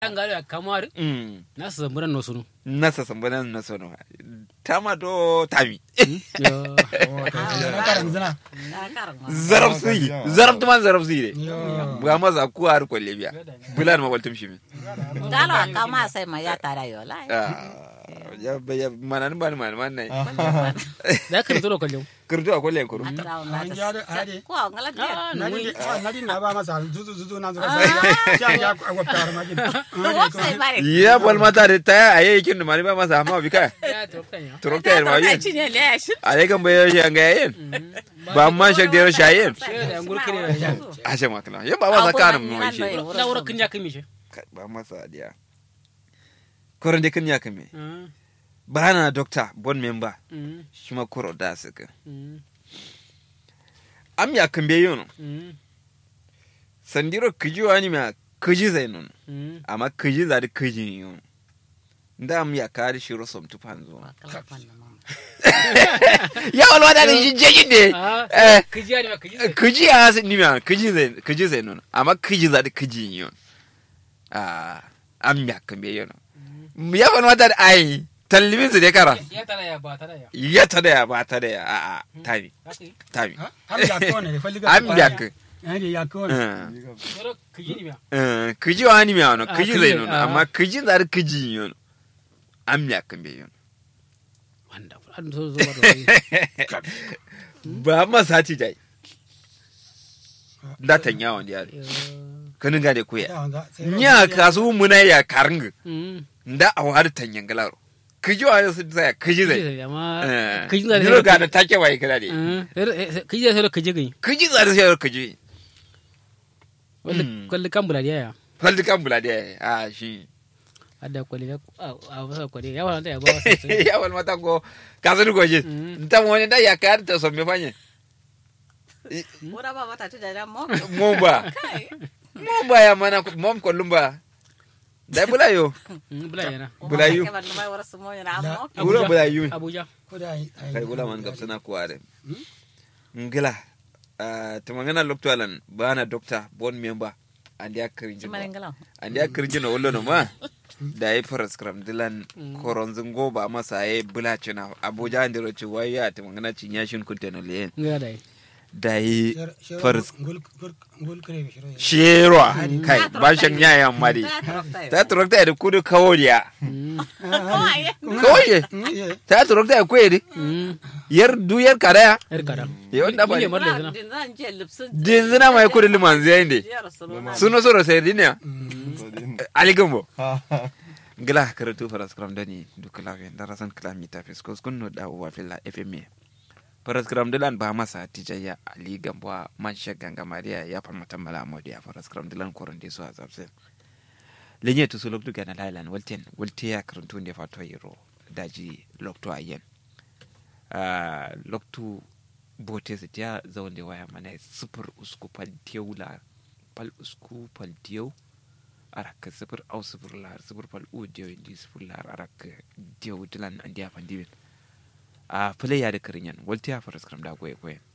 ngalo kamar nasa zamburan no sunu nasa sambanan na sono tama do tami yo zarab tuman zarab si ga maza ku har ko lebiya bulan ma waltum shi min dalo kama sai ma ya tara yo la ya manan ban nai da ka zo ko lew kurdu ko le kuru ko ngala dia nadi na ba masa zuzu na zuwa sai ya ko tar ma gin ya bal mata da ta ayi kin da mari ba masa amma bika ya tokanya turokta ma yin cinye le shi ale kan bayo shi an ga yin ba man shak da shayin da ngurkire ya a ce makala ya ba masa kanin mu shi da wura kinya kimi shi ba masa dia koron de kinya kame ba na doctor bon member shi ma koro da suka am ya kan bayo no sandiro kiji wani ma kiji zainun amma kiji za da kiji yun da am ya kare shi rosom tufan zo ya walwa da shi jeji ne kiji ani ma kiji a ni ma kiji zainun amma kiji za da kiji yun am ya kan bayo no ya walwa da ai talibin su dai kara ya tada ya ba tada ya ya tada ya ba tada ya tabi har ya ko ne falliga am ya ka ya ko ne yoro kiji ni ma kiji wa ni ma no kiji zai no amma kiji zar kiji yon am ya kan be yon wanda an so ba ba ma sati dai da tanya wanda ya kanin ga da kuya nya kasu muna ya karnga nda a war tanyan galaro kiji wa su tsaya kiji zai amma kiji zai ni ga da take wai kada dai kiji zai kiji gani kiji zar sai kiji kwalli kan buladiya ya faldi kan buladiya a shi ada kwalli a wasa kwalli ya wala ya ba wasa ya wal mata go kasu goje nta mo ne da ya kar ta so me fanye ora ba mata da mo Momba ya mana mom kolumba dai bulayo bulayu ura bulayu abuja kai gula man gabsana kuare ngila tumangana loktolan bana doctor bon member andi akrinjino wollo no ma dai prescribe dilan koronzingo ba masa e bulacina abuja ndiro ci waya tumangana cinyashin kunteno len ngadai dai first shirwa kai ba shan yayan mari ta turokta da kudu kaworiya kawoye ta turokta da kwedi yar duyar karaya yau da bari dinzina mai kudu liman zai ne suno soro sai diniya aligambo gila karatu faras kram dani dukala da rasan kalamita fiskos kunno da wa filla fma Paraskram dilan ba masa tijaya Ali Gamboa Manshek Gangamaria ya famata mala modiya paraskram dilan koronde so azabse lenye to sulok du gana lailan walten ya karuntu ne fato yiro daji lokto ayen loktu bote sitia zawonde waya mana super usku paltieu la pal usku paltieu arak super au super la super pal udio indi super la arak dio dilan andia pandibin a play ya da karinyan walti ya fara skram da goye goye